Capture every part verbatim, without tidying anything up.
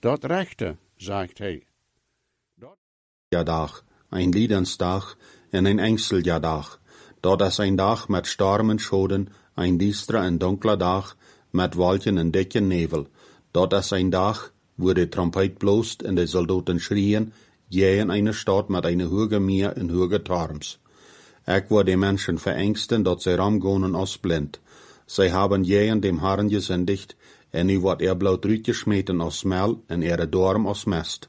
dat rechte, sagt hij. Ja dag, een liedensdag en een engseljadag. Dat is een dag met storm en schoden, een diestere en donkere dag, met wolken en dikke nevel. Dat is een dag, wo de trompet bloost en de soldaten schreien, je in eine stad met een hoge meer en hoge torms. Ik word de mensen verengsten, dat zij ramgonen als blind. Zij hebben je in dem Herren gesindigt, en nu wordt er bloot uitgesmeten als smel en er dorm als mest.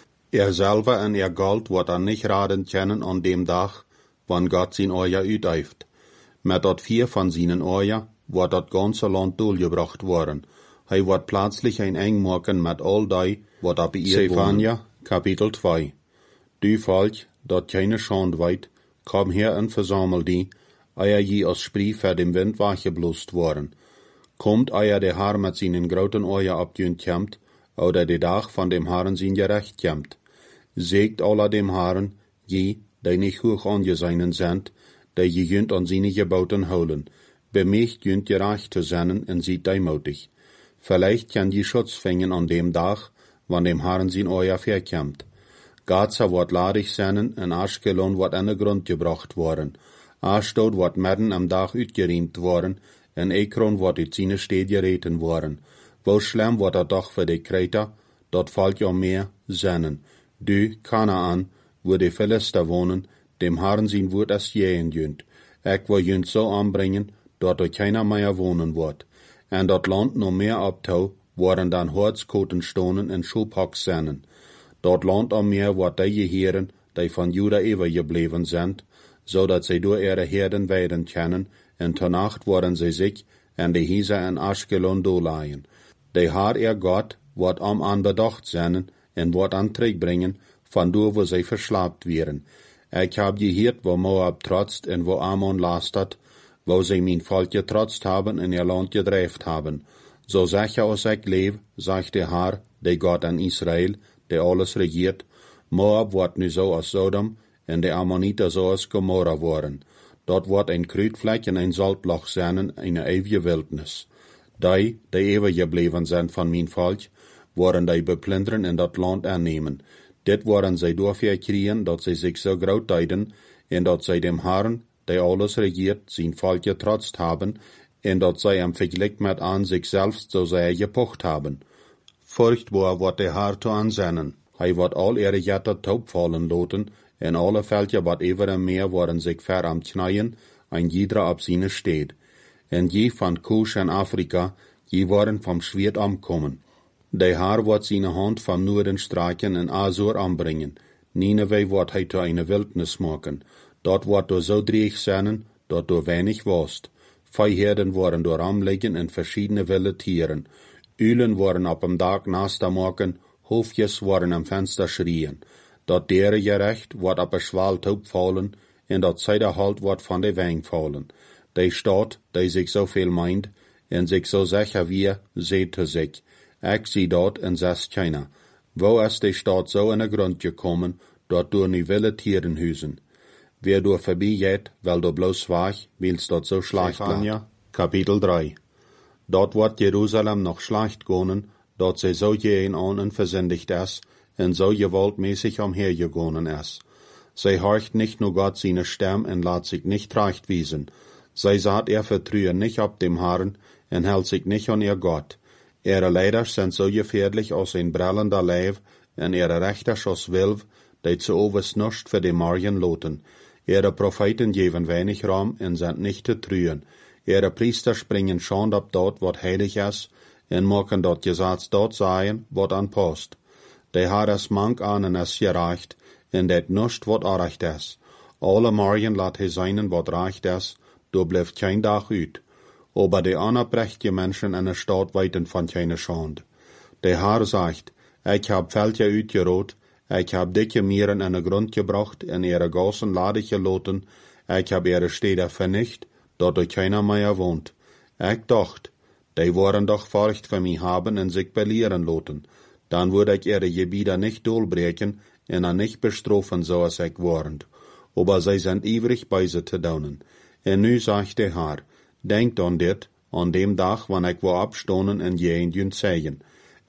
Er selber en er Gold wordt er nicht raden kennen an dem dag, wann Gott zijn Oja uiteift. Met dat vier van zijn Oja wordt dat ganze land doorgebracht worden. Hij wordt plötzlich een eng maken met al die, wat op ihr Zephania, Kapitel zwei. Du Volk, dat keine Schand weit, komm her en verzamel die, eier je als Sprie ver dem Wind wachgeblost worden. Kommt eier de Haar met zijn groten Oja abjunt kämmt, oder de dag van dem Herren zijn gerecht kämmt. Seegt aller dem Herren, je, die nicht hoch angeseinen sind, die je jünt an seine Gebauten holen, bemächt jünt gerecht zu sein en sieht deimotig. Vielleicht kann je Schutz fängen an dem Tag, wann dem Herren sein Euer verkämmt. Gaza wird ladig sein, en Aschkelon wird an den Grund gebracht worden. Ashdod wird mitten am Tag uitgeriemt worden, en Ekron wird uit seine Stede gereten worden. Wo schlimm wird er doch für die Kreter, dort fällt ja mehr sennen. Du, Kanaan, wo die Philister wohnen, dem Herren sein Wort as jähen jünt. Ich will jünt so anbringen, dort euch keiner mehr wohnen wird. En dat Land no mehr abtau, worden dan Horzkoten stonen en Schubhock sennen. Dat Land am Meer wordt die Heeren, die van Juda overgebleven sind, zodat zij door ihre Herden weiden können, en tenacht worden zij zich en de Hise en Aschkelon doorlaaien. De haar er Gott wordt am anbedacht zijn en wordt aan terugbrengen, van door wo zij verslaapt werden. Ik heb gehoord wo Moab trotzt en wo Ammon lastert, wo zij mijn volk getrotzt haben en ihr land gedreeft haben. So sicher als ik leef, sagt der Herr, der Gott an Israel, der alles regiert, Moab wordt nu zo als Sodom, en de Ammoniter zo als Gomorra worden. Dort wordt een kruidvlek en een zaltloch zijn, eine eeuwige wildnis. Die, die overgebleven zijn van mijn volk, worden die beplunderen en dat land aannemen. Dit worden zij doorverkriegen, dat zij zich zo groot deiden, en dat zij dem Herrn, der alles regiert, zijn volk getrotzt haben, en dat zij am vergelijk met aan zichzelf zo zij gepocht haben. Furchtbar wordt de Herr te aanzennen. Hij wordt al ihre Jetter taub fallen loten, en alle Völker wat ever en meer worden zich ver am knien, ein jeder op seine steed. En je van Kusch en Afrika, je worden vom Schwert amkommen. De Herr wordt zijn hand van Noorden streichen en Azur anbringen. Nineveh wordt hij te eine Wildnis maken. Dort wordt er so dreig zijn, dat er wenig wost. Viehherden worden door amleggen en verschiedene wilde Tieren. Ulen worden op een dag nasta maken, hoofdjes worden am Fenster schrien. Dat dere gerecht wordt op een schwaal taub vallen, en dat zijderhalt wordt van de weng vallen. De stad, die zich zoveel meint, en zich zo zeker wie, zegt te zich, ik zie dat en zegt keiner. Wo is de stad zo in de grond gekomen, dat door nu wilde Tieren huizen? Wer door voorbij geht, wel door bloos zwaag, wils dat zo schlecht laat. Kapitel drei. Dort wordt Jerusalem nog slecht gonen, dat zij zo jeen aan en verzindigt is, en zo gewaltmäßig umhergegangen is. Zij horcht nicht nur Gott seine Stem en laat sich nicht recht wiesen. Zij saat er vertrühen nicht ab dem Herrn, en hält sich nicht an ihr Gott. Ihre Leiders sind so gefährlich als ein brellender Leib, en ihre Rechters als Wilf, die zu overs nuscht für die Marien loten. Ihre Propheten geben wenig Raum en sind nicht zu trühen. Ihre Priester springen schon ab dort, wat heilig is, en maken dat Gesetz dort sein, wat anpasst. De Herr is mank aan en is gerecht, en dat nuscht wat recht is. Alle Marien laat hij zijn wat recht is, do blijft geen dag uit. Aber de anerprächtige Menschen in der Stadt weiten von keine Schande. Der Herr sagt, ich hab Völker uitgerot, ich hab dicke Mieren in den Grund gebracht, in ihre Gassen ladig geloten, ich hab ihre Städte vernicht, dort durch keiner mehr wohnt. Ich dacht, die wollen doch Furcht für mich haben und sich belieren loten. Dann würde ich ihre Gebiete nicht durchbrechen und an nicht bestrafen, so als ich warnt. Aber sie sind ivrig bei sie zu daunen. Und nu sagt der Herr, denkt an dit, an dem Tag, wann ich wo abstonen en je in jün zeigen.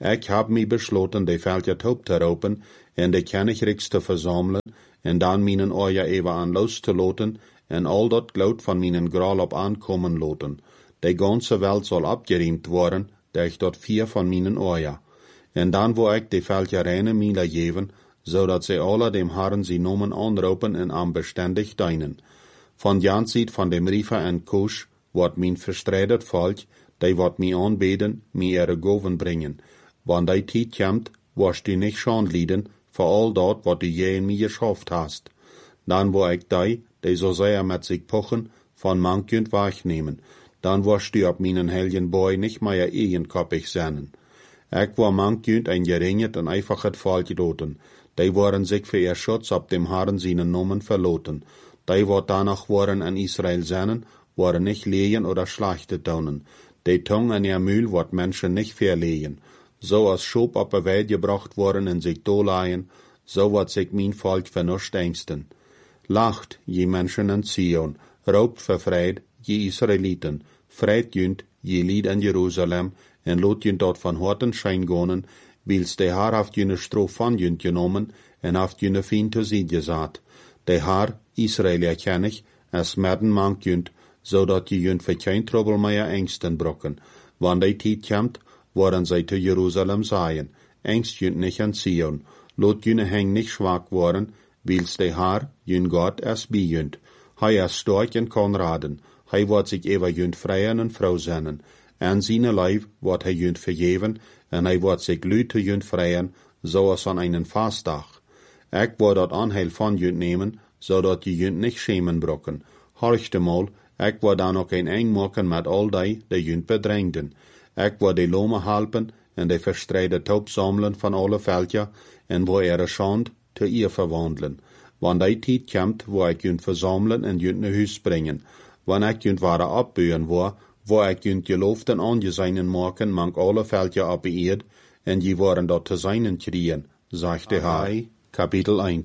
Ik heb mij besloten de veldje top te ropen en de kennigriks te verzamelen en dan mijn oja even aan los te loten en al dat gloed van mijn graal op aankomen loten. De ganze Welt zal abgeriemd worden, durch dat vier van mijn oja. En dan wil ik de veldje reine miele geven, zodat zij alle dem Herren sie nomen aanropen en aan bestendig dienen. Van Jansied van dem Riefer en Kusch wordt mijn verstredet volk, die wordt mij aanbeden, mij ihre goven brengen. Wanneer die tijd komt, wirst du nicht schon lieden, voor al dat wat du je in mij geschafft hast. Dan wil ik die, die zo sehr met zich pochen, van mankend wegnemen. Dan wirst du op mijn helgen boy nicht meer eigenkoppig zijn. Ik wil mankend een geringet en einfachet volk doten. Die worden zich voor ihr Schutz op dem Herren seinen Nomen verloten. Die wordt danach worden in Israel zijn, worden nicht lehen oder schlachtet daunen. Die Tung in ihr Mühl wordt Menschen nicht verlehen. So als Schop op een Welt gebracht worden en zich doleihen, so wordt zich mijn volk vernuscht ängsten. Lacht, je Menschen in Zion, roopt vervrijd, je Israeliten, vreit junt, je lied in Jeruzalem, en lot junt dort van horten schijn gonen, wils de haar haft jene strof van junt genomen, en haft jene fien te zied gezaad. De haar, Israël erken ich, es merden mank junt, zodat je junt voor geen trouble meer ängsten brokken. Wanneer die tijd komt, worden zij te Jeruzalem zijn, ängst junt nicht in Zion, lot jene heng nicht schwach worden, wils de haar, jun God es bij junt. Hij is sterk en kan raden, hij wordt zich even junt vrijen en vrouw zennen, en zijn lijf wordt hij junt vergeven, en hij wordt zich luid te junt vrijen, zoals aan einen Fastdag. Ik word dat aanheil van junt nemen, zodat je junt nicht schemen brokken. Horchte mal, ik word dan ook een eng maken met al die, die junt bedreigden. Ik word de lome helpen, en de verstreide top samelen van alle veldja, en wo ihre schand te ihr verwandelen. Wanneer die tijd komt, wo ik junt verzamelen en junt naar huis brengen. Wanneer ik junt ware opbeuren wo, wo ik junt geloofden aangezeinen maken, mank alle veldja op de eerd, en die worden dat te zijnen kriegen, zegt de Heer. Kapitel één.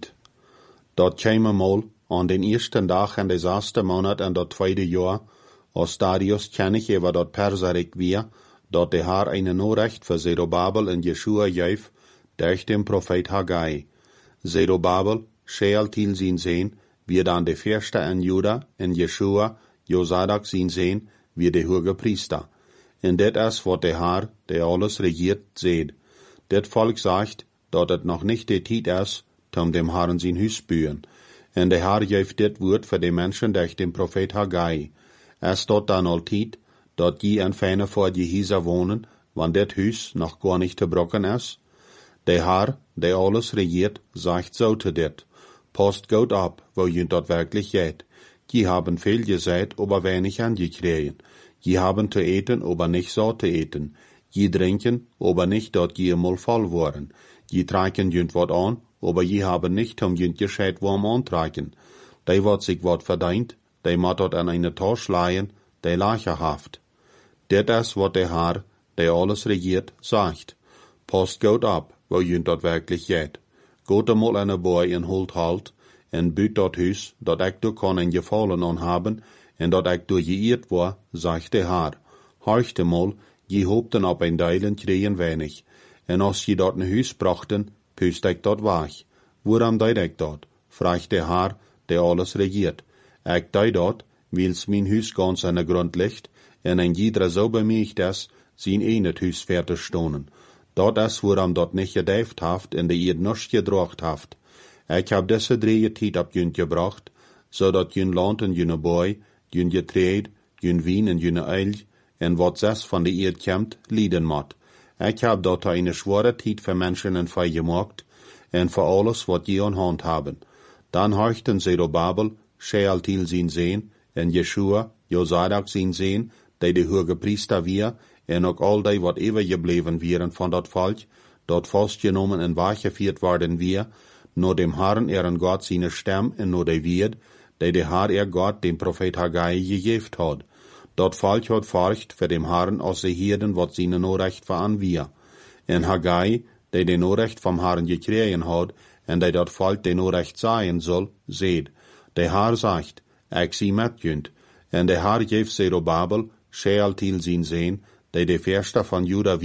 Dat kwam mal aan den eersten dag in de zesde maand in dat tweede jaar, als Darius kennig over dat Perserik weer, dat de Heer een Norecht voor Zerubabel en Jeschua geef, durch den Prophet Haggai. Zerubabel, Shealtiel zijn zeen, wie dan de Fürste in Juda, en Jeschua, Josadak zijn zeen, wie de hoge Priester. En dit is wat de Heer, der alles regiert, seht. Dit volk sagt, dat het nog nicht de tijd is, om dem Herren zijn huis buien. En de Heer geeft dit woord voor de mensen durch den Prophet Haggai. Es dort dan altijd, dat je en fijne voor je hiezer wonen, want dit huis nog gar nicht te brokken is? De Heer, der alles regiert, sagt so te dit. Post gut ab, wo je dort wirklich geht. Je haben viel gesät, aber wenig angekriegen. Je haben zu eten, aber nicht so zu eten. Je trinken, aber nicht dort je mal voll worden. Je tragen jünt wat an, aber je haben nicht um jünt gescheit warm antragen. Die wat sich wat verdient, die mat dort an eine Tasche leihen, die lacherhaft. Dit is wat der Herr, der alles regiert, sagt. Post gut ab, wo jünt dort wirklich geht. Geht einmal an Boy en holt halt, en büt dat huis, dat ik door kan en gefallen aan haben, en dat ik door geëerd war, sagt der Herr. Horchte mal, je hoopten op een deilen kriegen wenig, en als je dat een huis brachten, pust ik dat weg. Waarom deed ik dat? Vraagt der Herr, der alles regiert. Ik deed dat, wils mijn huis ganz aan de grond ligt, en een jeder zo bemiecht is, zijn een het huis fertig stonen. Dat is waarom dat niet gedijft haft en de eerd nust gedracht haft. Ik heb deze drie tijd op junt gebracht, zodat jun land en june boy, jun getreed, jun wien en june eil, en wat zes van de eerd komt, lieden mat. Ik heb dat een zware tijd voor mensen en voor gemaakt, en voor alles wat je aan hand hebben. Dan horchten Zerubabel, Shealtiel zijn zeen, en Jeschua, Josadak zijn zeen, die de hoge Priester weer, en ook al die wat overgebleven wieren van dat volk, dat vastgenomen en weggevierd worden weer, nur dem Herrn ihren Gott seine Stem en nur de Wied, die de Herr ihr Gott dem Prophet Haggai gegeft hat. Dat volk hat furcht für dem Herrn als de Hirden wat seine Norecht veran wir. En Haggai, die de Norecht vom Herrn gekregen hat, en die dat volk de Norecht sein soll, seht. De Herr sagt, ik zie met junt. En de Herr geeft Zerubabel, Shealtiel zijn zeen, die de Fürste van Juda wir,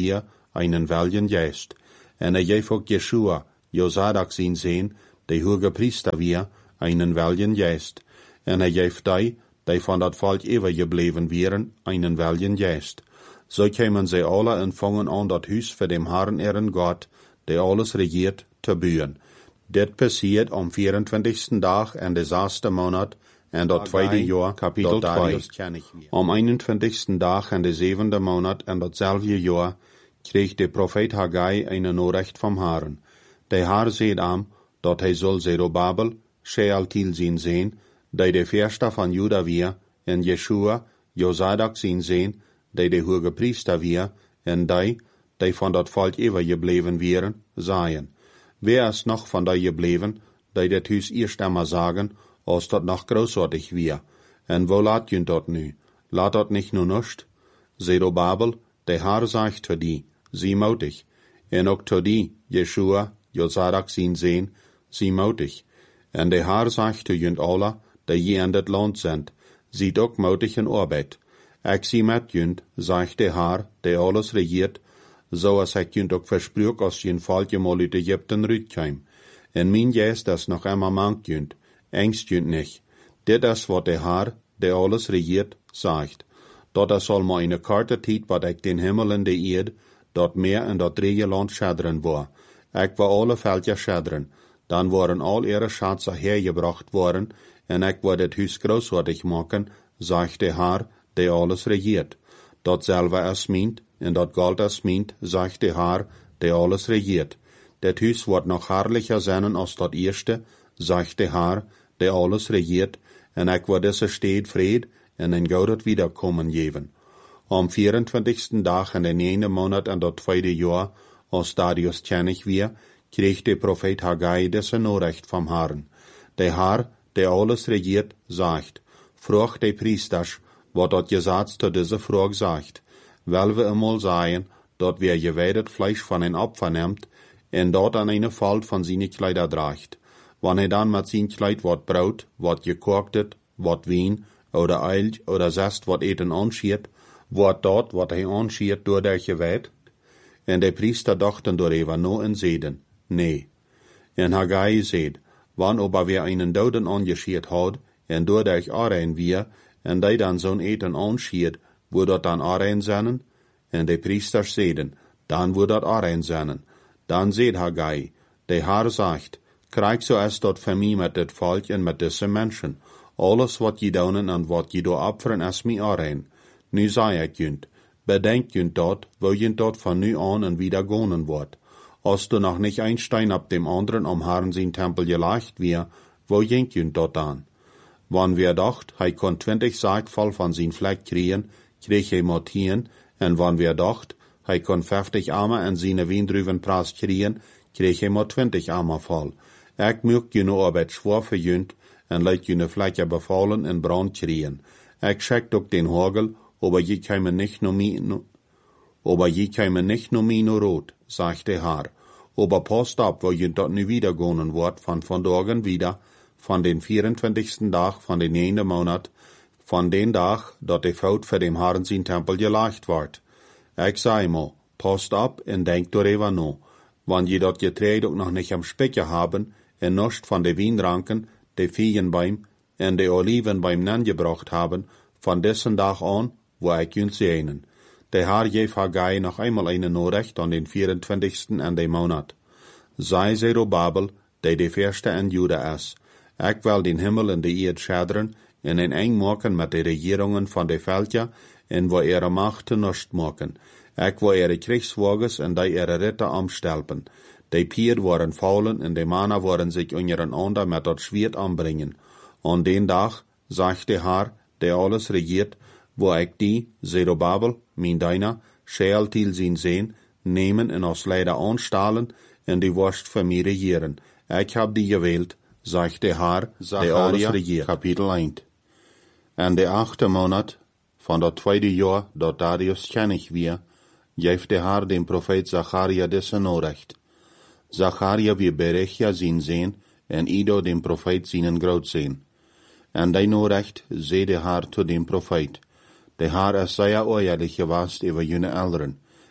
einen weljen geest. En hij geeft ook Jeshua, Josadak zijn zeen, de hoge priester weer, einen weljen geest. En hij geeft die, die van dat volk eeuwig gebleven wären, einen weljen geest. So kämen sie alle empfangen an dat huis voor dem Herrn ihren Gott, der alles regiert, te buien. Dit passiert am vierentwintigsten dag en de zesde maand en dat tweede jaar, kapitel twee. Am eenentwintigsten dag en de zevende maand en datzelfde jaar kreeg de profeet Haggai eine Nachricht vom Herrn. De Herr zeid am, dat hij zal Zerubabel, Shealtiel zien zijn, die de Verster van Juda weer, en Jeshua, Josadak zien zijn, die de hoge priester weer, en die, die van dat volk eeuwig gebleven wären, seien. Wer is nog van die gebleven, die dat huis eerst einmal sagen, als dat nog großartig weer? En wo laat je dat nu? Laat dat nicht nur nicht? Zerubabel, de Herr sagt zu die, sie mutig. En ook zu die, Jeshua, Josadak zien zijn, sie mutig. En de Herr sagt zu junt alle, die je in dit land sind, ziet ook mutig in arbeid. Ik zie met junt, sagt de Herr, die alles regiert, zoals ik junt ook versprüch, als je volk je mal uit Egypten rütkeim. En mijn geest is nog immer mank junt, engst junt nicht. Dit is wat de Herr, die alles regiert, sagt. Dat is al maar een korte tijd wat ik den Himmel en de Erde, dat meer en dat drie land schaderen war. Ik war alle veldje schaderen. Dan waren al ihre Schatze hergebracht worden, en ik wou het huis großartig maken, sagt de Herr, die alles regiert. Datzelfde is meent, en dat Gold is meent, sagt de Herr, die alles regiert. Dat huis wordt nog herrlicher zijn als dat eerste, sagt de Herr, die alles regiert, en ik wou deze stad vrede en een gouden wiederkommen geven. Am vierentwintigsten dag in de ene maand en dat tweede jaar, als Darius kennig weer, kreeg de profeet Haggai deze Nachricht vom Herrn. De Herr, der alles regiert, sagt, vroeg de priesters, wat dat Gesetz zu dieser Frage sagt, weil wir einmal sagen, dat wer geweidet Fleisch von ein Opfer nimmt, en dort an eine Falt von seine Kleider draagt. Wann er dann mit sein Kleid wat Braut, wat gekochtet, wat Wein, oder Eilch, oder Zest wat eten anschiert, wat dort, wat hij anschiert, door der geweid? En de priester dachten door even no en zeiden, nee. En Haggai zeid, wann aber wer einen Doden angeschiert had, en door der arein wir, en die dan zo'n eten anschiert, wo dat dan arein zennen? En de priesters zeiden, dan wo dat arein zennen. Dan zeid Haggai, de Herr sagt, krijg so es dat voor mij met dit volk en met deze mensen. Alles wat je doen en wat je door opferen is mij arein. Nu zei ik junt, bedenk junt dat, wo junt dat van nu aan en wieder gonen wordt. Als du noch nicht ein Stein ab dem anderen am Herrn sein Tempel gelegt wir, wo jenk junt dat an? Wann wir dacht, hij kon twintig Sackvoll von sein Fleck kriegen, kreeg hij maar tien, en wann wir dacht, hij kon vijftig Arme en seine Wiendruvenpras kriegen, kreeg hij maar twintig Arme voll. Ik möcht je nu arbeid schwor für junt, en laat je ne Flecken bevallen en brand kriegen. Ik schickt ook den Hagel, aber je käme nicht nur mi, no, aber je käme nicht nur mi no rot, sagt der Herr. Aber passt ab, wo je dort nu wieder gonen wird, von von Tagen wieder, von den vierentwintigsten Tag, von den ene Monat, von den Tag, dat de Fout für dem Herrn sein Tempel gelegt wird. Ich sei mal, passt ab en denkt darüber no. Wann je dat Getreide auch noch nicht am Specke haben, en nicht von de Wienranken, de Feigenbeim en de Oliven beim Nen gebracht haben, von dessen Tag an, wo ich uns sehnen. Der Herr gef Haggai noch einmal eine Nachricht an den vierentwintigsten en de Monat. Sei Zerubabel, der de Verste en Juda is. Ik will den Himmel en de Erde schaderen en een eng maken met de regierungen van de Veldja en wo ihre Macht nust maken. Ik wil ihre Kriegswagens en die ihre Ritter amstelpen. De Pier waren faulen en de Männer waren sich untereinander met dat Schwert anbringen. An den Tag, sagt der Herr, der alles regiert, wo ich die, Zerubabel, mein deiner, Shealtiel zien sehen, nehmen en als Leider anstahlen en die worst für mich regieren. Ich hab die gewählt, sagt der Herr, der alles regiert. Kapitel eins. En de achte Monat, von dat tweede Jahr, dat Darius kennig wir, geeft der Herr dem Prophet Zacharia deze Nachricht. Zacharia wie Berechia zien sehen, en Ido dem Prophet seinen Groot sehen. En die Nachricht zei de Herr zu dem Prophet. De Herr is zeer oorlijk geweest over jene Elderen.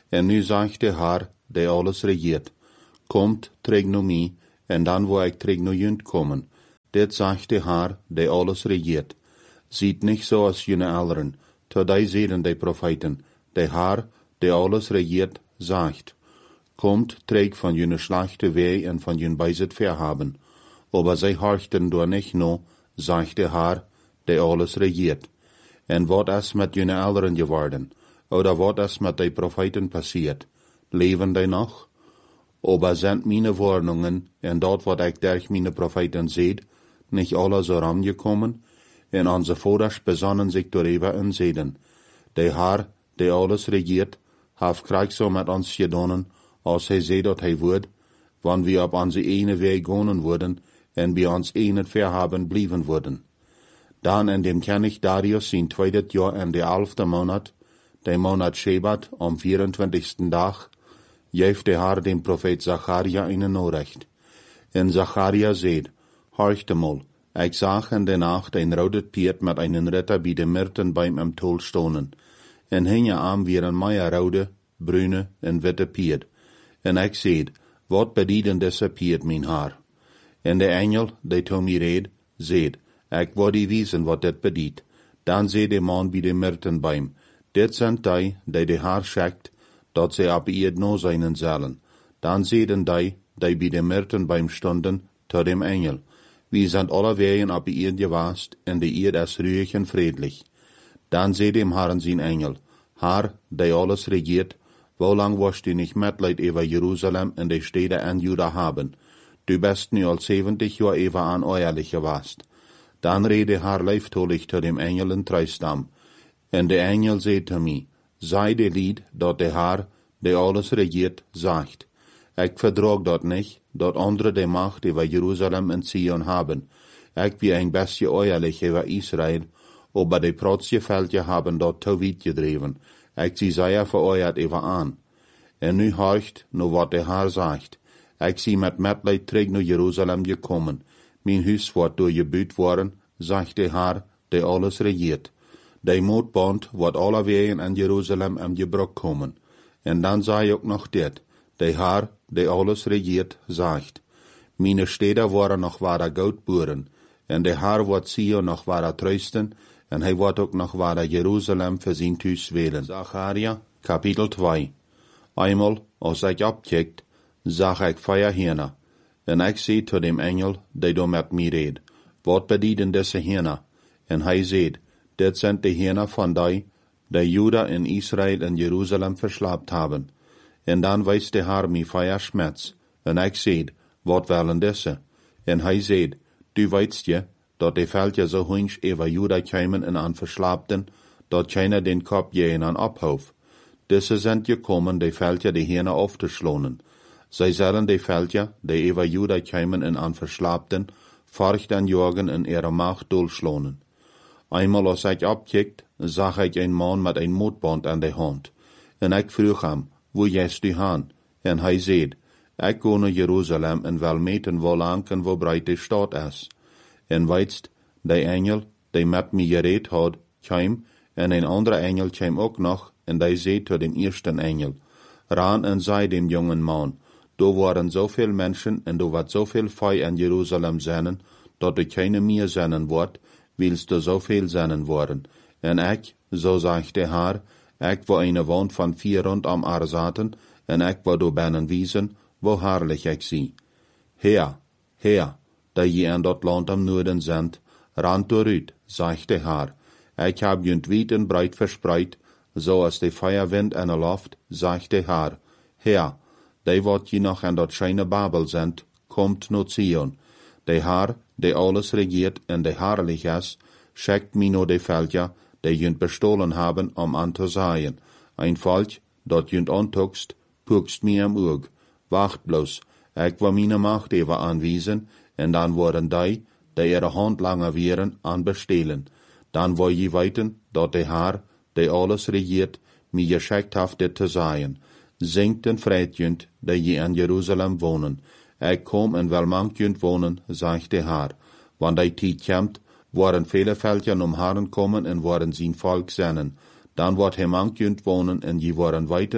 En nu sagt de Haar, die alles regiert, komt, trek no mij, en dan wo ik trek no junt komen. Dit sagt de Haar, die alles regiert. Ziet nicht so als jene anderen, to die zeden de Propheten, de Haar, die alles regiert, sagt. Komt, trek van jene schlechte weh en van jene Beisit verhaben. Aber zij horchten door nicht no, sagt de Haar, die alles regiert. En wat is met jene anderen geworden? Oder wat is met de Propheten passiert? Leven die noch? Aber sind meine Warnungen, en dat wat ik durch meine Propheten seht, nicht alle so rangekommen? En onze vaders besonnen sich darüber en zeiden, de Haar, die alles regiert, heeft krijg zo met ons gedaan, als hij zei dat hij woord, wanneer we op onze ene weg gaan worden, en bij ons ene verhaben blijven worden. Dan in dem König Darius zijn tweede jaar in de elfde maand, de maand Shebat, am vierentwintigsten dag, geeft de Haar dem Prophet Zacharia een Nachricht. En Zacharia zeid, horchte mal, ik zag in de nacht een rode Piet met een Ritter bij de Myrtenbeim am Tol stonen, en hinge aan weer een meier rode, bruine en witte Piet. En ik zeid, wat bedienen deze Piet mijn Haar? En de engel, die to mij reed, zeid, ik wou die wiesen wat dit bediet. Dan zei de man bij de Myrtenbeim, dit zijn die, die de Haar schickt, dat zij op eerd no zijn zullen. Dan zeiden die, die bij de Myrtenbeim stonden, tot dem engel, wie zijn alle wegen op eerd gewaast, en de eerd is ruhig en friedlich. Dan zei dem Herrn zijn engel, Haar, die alles regiert, wo lang wirst du nicht Mitleid über Jerusalem und die Städte in Juda haben? Du bist nu al zeventig jaar even aan oorlijk geweest. Dan rede haar leiftolig tot dem Engel in Treistam. En de Engel zei te mij, sei de lied dat de Haar, die alles regiert, sagt. Ik verdraag dat niet, dat andere de Macht über Jerusalem en Zion haben. Ik wie ein beetje oorlijk über Israel, aber de protsje veldje haben dat te weit gedreven. Ik zie zij vereuert even aan. En nu horcht, no wat de Haar sagt. Ik zie met metleid terug naar Jeruzalem gekommen. Mijn huis wordt doorgebuut worden, zegt de Haar, die alles regiert. De moedband wordt alle wegen in Jeruzalem am Gebruch komen. En dan zei ook nog dit, de Haar, die alles regiert, zegt. Meine Städte worden nog ware goudboeren, en de Haar wordt Sion nog ware trösten, en hij wordt ook nog ware Jeruzalem voor zijn thuis wählen. Zacharia, Kapitel twee. Einmal, als ik opkijkt, zag ik vier Hirner. En ik zei tot dem Engel, die do met mij reed, wat bedienen deze Hirner? En hij zei, dit zijn de Hirner van die, die Juda en Israel en Jeruzalem verslaapt hebben. En dan wijst de Haar mij vier schmets. En ik zei, wat willen deze? En hij zei, du weißt je, dat de veldje zo hunch over Juda kwamen en aan verslaapten, dat keiner den Kopf jeen aan ophouf. Diese sind gekommen, de veldje de Hirner aufzuschlonen. Zij zullen de veldje, die over Juda kwamen en aan verslaapten, forcht en jorgen in ihre Macht durchschlonen. Einmal als ik opkijkt, zag ik een man met een moedband aan de hand. En ik vroeg hem, wo gehst du han? En hij zei, ik ga naar Jeruzalem en wil meten wo lang en wo breit de stad is. En weitst, de engel, die met mij gereed had, kwam, en een andere engel kwam ook nog, en die zei tot dem eersten engel, ran en zei dem jungen man, do waren zoveel mensen en do wat zoveel fei in Jeruzalem zijn, dat er keine meer zijn wordt, willst du zoveel zijn worden. En ik, zo zegt de Haar, ik wo eine wand van vier rondom haar zaten, en ik wo do binnen wiesen, wo herrlich ik zie. Heer, Heer, die je in dat land am Noorden zendt, rand dooruit, zegt de Haar. Ik heb junt wiet en breit verspreid, zoals de feierwind in de loft, zegt de Haar. Heer, die wat je nog in dat schijne Babel zendt, komt naar Zion. De Haar, die alles regiert en de herrlich is, schickt mij naar de veldje, die junt bestohlen haben, om an te zaaien. Ein volk, dat junt antukst, pukst mij am oog. Wacht bloos, ik wil mijn macht even aanwijzen, en dan worden die, die ihre hand langer wären, an bestelen. Dan wil je weten, dat de Haar, die alles regiert, mij geschickt heeft dit te zaaien. Zingt en vreit junt, die je in Jeruzalem wonen. Ik kom en wel mank junt wonen, zegt de Haar. Want die tijd komt, worden vele veldjen om Herren komen en worden zijn volk zennen. Dan wordt hij mank junt wonen en je worden weten,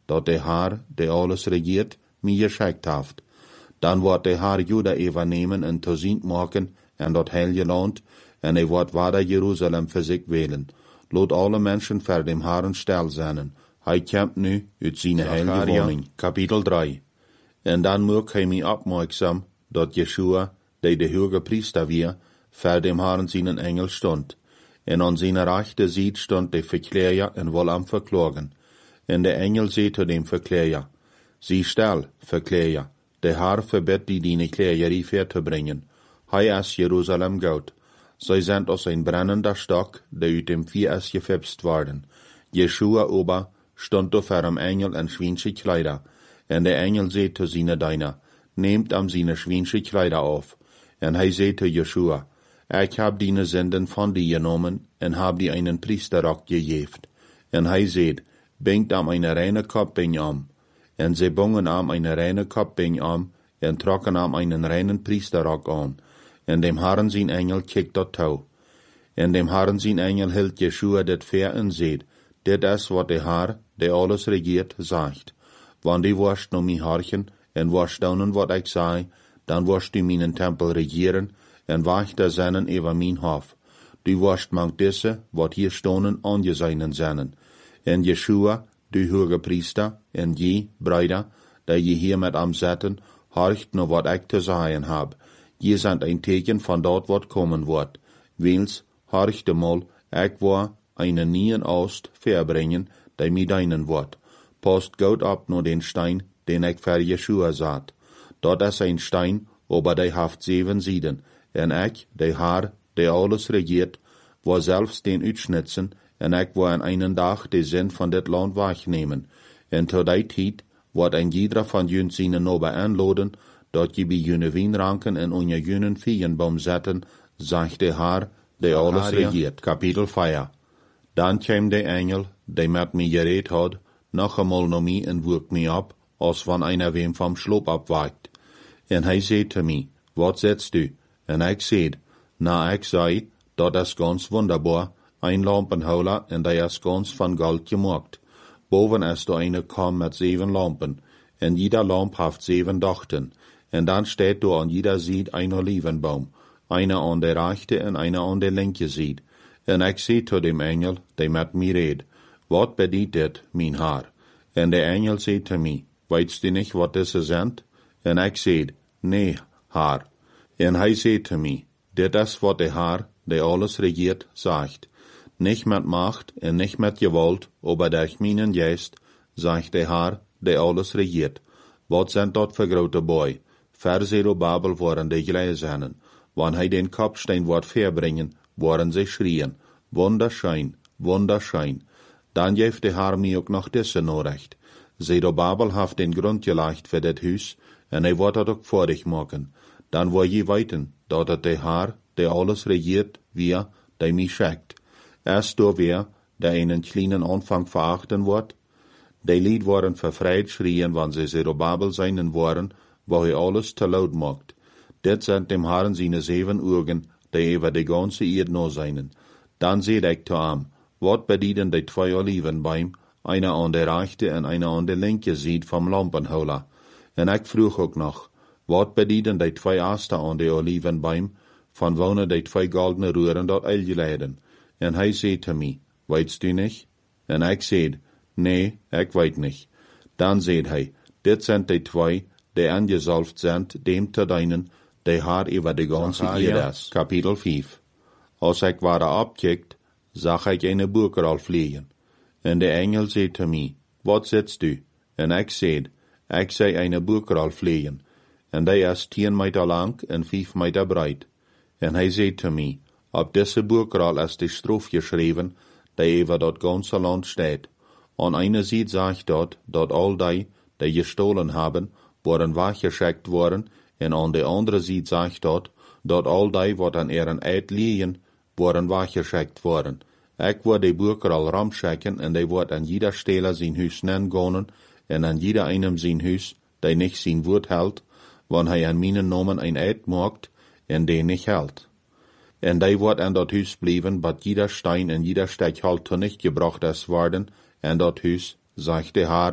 dat de Haar, der alles regiert, mir geschickt haft. Dan wordt de Haar Juda übernehmen en toezien maken en dat heilige land, en hij wordt wader Jeruzalem voor zich wählen. Lot alle mensen voor dem Haaren stil zijn. Hij komt nu uit zijn heilige woning. Kapitel drie. En dan maak hij mij opmerksam, dat Jeshua, die de hoge priester weer, voor dem Haaren zijn engel stond. En aan zijn rechte zijde stond de verkleer en wil am verklagen. En de engel zei zu dem verkleer, zie stil, verkleer, de Haar verbiedt die die kleejerie ver te brengen. Hij is Jeruzalem goud. Zij zijn als een brennender stok, die uit dem vier is gefipst worden. Jeshua ober stond door voor hem engel en schwiensche Kleider. En de engel zei zu seine Diener, nehmt am seine schwiensche Kleider auf. En hij zei zu Jeshua, ik heb die Sünden van die genomen en heb die einen Priesterrock gegeeft. En hij zei, bingt am eine reine Kopfbing am. En ze bungen am eine reine Kopfbing am en trokken am einen reinen Priesterrock an. En dem Herren zijn engel kikt dat touw. En dem Herren zijn engel hield Jeshua dit ver en zei, dit is wat de Haar, die alles regiert, zegt. Want die worst no mi harchen en worst daunen wat ik zei, dan worst du mijn tempel regieren en wacht der Sennen über mein Hof. Du worst mank disse, wat hier stonen, angeseinen Sennen. En Jeshua, du hoge Priester, en je, Brüder, die je hier met am zetten, horcht no wat ik te zeggen hab. Je zijn een teken van dat wat komen wordt. Wils, horcht de mal, ik war einen nien Ost verbringen, die mi deinen wordt. Post goud op no den Stein, den ik voor Jeshua zat. Dat is een Stein, aber die haft zeven Sieden. En ik, de Haar, die alles regiert, war selbst den uitschnitzen, en ik war in einen dag de zin van dit land wegnemen. En tot die tijd wordt een jeder van jun zijn nobe aanloden, dat je bij june wijnranken en onder junen vierenboom zetten, zegt de Haar, die alles regiert. Kapitel vier. Dan kwam de engel, die met mij gereed had, nog eenmaal naar mij en woek mij op, als van einer wem vom Schloop abwaakt. En hij zei te mij, wat zetst du? En ik zei, na ik zei, dat is ganz wunderbar, ein Lampenhouder en die is ganz van goud gemaakt. Boven is er eine kam met zeven lampen, en jeder lamp heeft zeven dachten. En dan steht er an jeder Seite ein Olivenbaum, einer an der rechte en einer an der linke Seite. En ik zei zu dem Engel, die met mij reed, wat bedient dit, mijn Haar? En de Engel zei zu mij, weitst du nicht, wat diese sind? En ik zei, nee, Haar. En hij zei zu mij, dit is wat de Haar, die alles regiert, sagt. Nicht met Macht en nicht met Gewalt, aber durch meinen Geist, sagt de Haar, die alles regiert. Wat sind dat für grote boy? Ver Zerubabel waren die Gläsernen. Wann hij den Kopfstein wordt verbringen, waren sie schrien, wunderschein, wunderschein. Dan geeft de Haar mij ook nog disse norecht. Zerubabel heeft den Grund gelegt für dit huis, en hij wordt dat ook voordig maken. Dan wil je weten, dat het de Haar, die alles regiert, wir, die mij schickt. Erst door wer, der einen kleinen Anfang verachten wordt. Die Lied worden verfreit schrien, wann sie Zerubabel seinen waren, wo hij alles te laut macht. Dit sind dem Herren seine zeven Augen, die über die ganze Erde no seinen. Dan seht ik zu am, wat bedienen die zwei Olivenbäume, einer an der rechte en einer an der linke Seite vom Lampenhouder. En ik vroeg ook nog, wat bedienen die zwei Aster an der Olivenbäume, van wonen die zwei goldene Röhren dort eilgeleiden. En hij zei zu mij, weitst du nicht? En ik zei, nee, ik weet nicht. Dan zei hij, dit sind die zwei, die angesalft sind, dem te dienen, die Haar über die ganze Erde ist. Kapitel vijf. Als ik ware abkickt, zag ik eine Burgeral fliegen. En de engel zei zu mij, wat sitzt du? En ik zei, ik zei eine Burgeral fliegen. En die is tien meter lang en vijf meter breit. En hij zei zu mij, op deze Burgeral is die Strof geschreven, die über dat ganze Land steht. An einer Seite sagt dort, dat all die, die gestohlen haben, worden weggeschickt worden, en an de andere Seite sagt dort, dat all die, wat an ihren Eid liegen, worden weggeschickt worden. Ik word die Burger al ramschikken, en die wordt an jeder Stelle zijn huis nengonen, en an jeder einem zijn huis, die nicht zijn woord hält, wann hij an meinen Namen ein Eid macht, en die nicht hält. En die wordt an dat huis blijven, bat jeder Stein en jeder Stechhalt nicht gebracht is worden, en dat huis, sagt de Haar,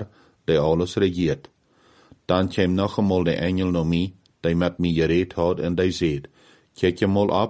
die alles regiert. Dan kwam nog eenmaal de engel naar mij, die met mij gereed had, en die zei, kijk je mal op,